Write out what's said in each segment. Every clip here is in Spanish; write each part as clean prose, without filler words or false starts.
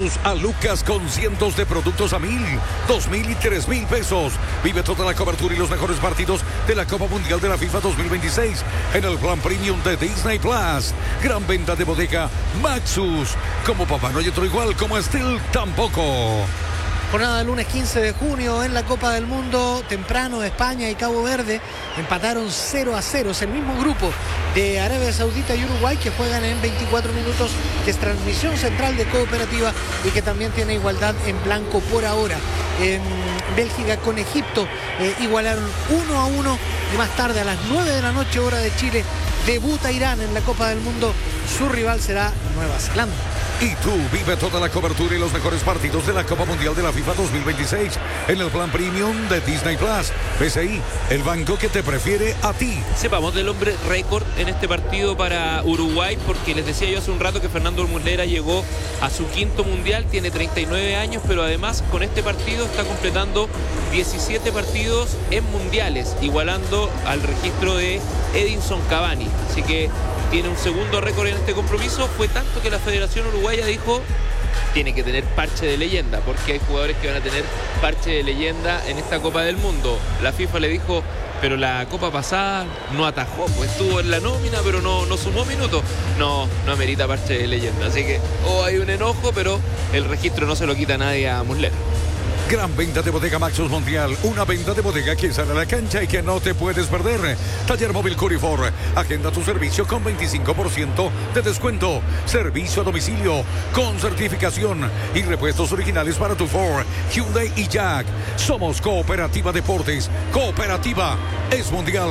Maxus a Lucas con cientos de productos a 1,000, 2,000 y 3,000 pesos. Vive toda la cobertura y los mejores partidos de la Copa Mundial de la FIFA 2026 en el plan premium de Disney Plus. Gran venta de bodega Maxus. Como papá no hay otro igual, como Steel tampoco. Jornada del lunes 15 de junio en la Copa del Mundo. Temprano España y Cabo Verde empataron 0-0. Es el mismo grupo de Arabia Saudita y Uruguay que juegan en 24 minutos, que es transmisión central de Cooperativa y que también tiene igualdad en blanco por ahora. En Bélgica con Egipto igualaron 1-1 y más tarde a las 9 de la noche hora de Chile debuta Irán en la Copa del Mundo. Su rival será Nueva Zelanda. Y tú vive toda la cobertura y los mejores partidos de la Copa Mundial de la FIFA 2026 en el plan premium de Disney Plus. PSI, el banco que te prefiere a ti. Sepamos del hombre récord en este partido para Uruguay, porque les decía yo hace un rato que Fernando Muslera llegó a su quinto mundial, tiene 39 años, pero además con este partido está completando 17 partidos en mundiales, igualando al registro de Edinson Cavani. Así que tiene un segundo récord en este compromiso. Fue tanto que la Federación Uruguaya dijo: tiene que tener parche de leyenda, porque hay jugadores que van a tener parche de leyenda en esta Copa del Mundo. La FIFA le dijo: pero la Copa pasada no atajó, pues estuvo en la nómina, pero no sumó minutos. No amerita parche de leyenda. Así que hay un enojo, pero el registro no se lo quita nadie a Muslera. Gran venta de bodega Maxus Mundial, una venta de bodega que sale a la cancha y que no te puedes perder. Taller móvil Curifor, agenda tu servicio con 25% de descuento. Servicio a domicilio con certificación y repuestos originales para tu Ford, Hyundai y Jack. Somos Cooperativa Deportes. Cooperativa es mundial.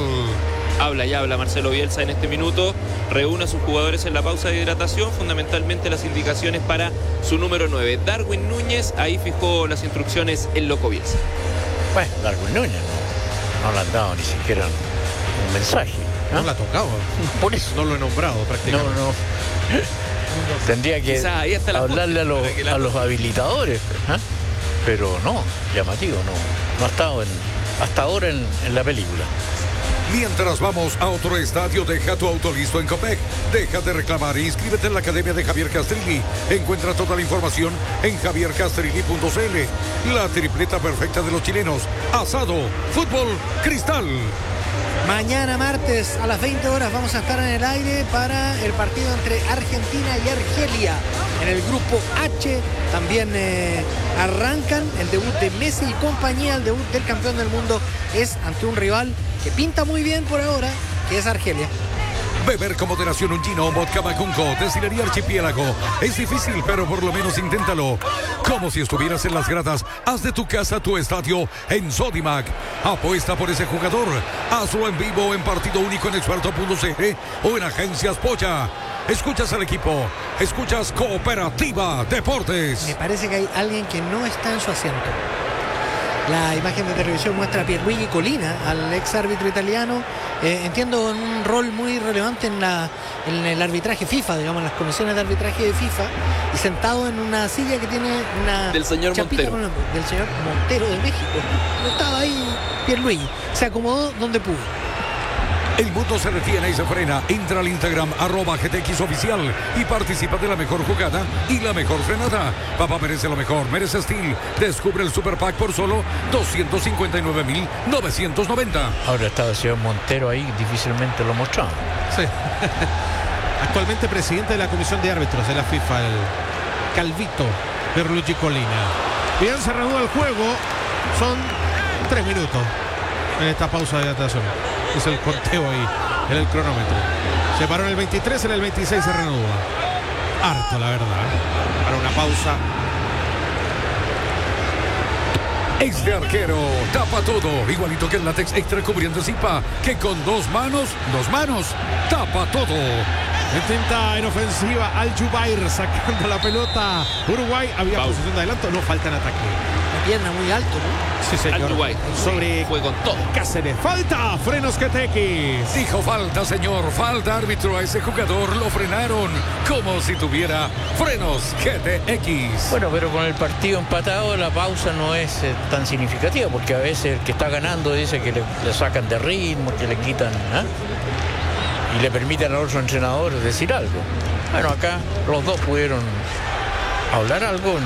Habla Marcelo Bielsa en este minuto. Reúne a sus jugadores en la pausa de hidratación, fundamentalmente las indicaciones para su número 9, Darwin Núñez. Ahí fijó las instrucciones el loco Bielsa. Bueno, Darwin Núñez no le han dado ni siquiera un mensaje. No la ha tocado. Por eso. No lo he nombrado prácticamente. No. Tendría que hablarle a los habilitadores. Pero no, llamativo, no ha estado hasta ahora en la película. Mientras vamos a otro estadio, deja tu auto listo en Copec. Deja de reclamar e inscríbete en la Academia de Javier Castrilli. Encuentra toda la información en javiercastrilli.cl. La tripleta perfecta de los chilenos: asado, fútbol, cristal. Mañana martes a las 20 horas vamos a estar en el aire para el partido entre Argentina y Argelia. En el grupo H también arrancan el debut de Messi y compañía. El debut del campeón del mundo es ante un rival que pinta muy bien por ahora, que es Argelia. Beber con moderación un gino o vodka Macunco, Destilería Archipiélago. Es difícil, pero por lo menos inténtalo. Como si estuvieras en las gradas, haz de tu casa tu estadio en Sodimac. Apuesta por ese jugador. Hazlo en vivo en partido único en experto.cl o en Agencias Pocha. Escuchas al equipo, escuchas Cooperativa Deportes. Me parece que hay alguien que no está en su asiento. La imagen de televisión muestra a Pierluigi Collina, al ex árbitro italiano, entiendo en un rol muy relevante en el arbitraje FIFA, digamos, en las comisiones de arbitraje de FIFA, y sentado en una silla que tiene una del señor Montero. Del señor Montero de México. No estaba ahí Pierluigi, se acomodó donde pudo. El mundo se detiene y se frena. Entra al Instagram @GTXoficial y participa de la mejor jugada y la mejor frenada. Papá merece lo mejor, merece Steel. Descubre el Super Pack por solo 259.990. Ahora estaba el señor Montero ahí, difícilmente lo mostraba. Sí. Actualmente presidente de la Comisión de Árbitros de la FIFA, el Calvito Pierluigi Collina. Bien, se reanuda el juego. Son 3 minutos en esta pausa de hidratación. Es el conteo ahí en el cronómetro. Se paró en el 23, en el 26 se reanuda. Harto, la verdad. Para una pausa. Este arquero tapa todo, igualito que el látex extra cubriendo Zipa, que con dos manos, tapa todo. Intenta en ofensiva Al Jubair sacando la pelota. Uruguay había posición de adelanto, no falta en ataque. La pierna muy alto, ¿no? Sí, señor. Al Uruguay sobre fue con todo. Cáceres. Falta, frenos QTX. Dijo falta, señor, falta, árbitro. A ese jugador lo frenaron como si tuviera frenos GTX. Bueno, pero con el partido empatado la pausa no es tan significativa, porque a veces el que está ganando dice que le sacan de ritmo, que le quitan, y le permiten al otro entrenador decir algo. Bueno, acá los dos pudieron hablar algo.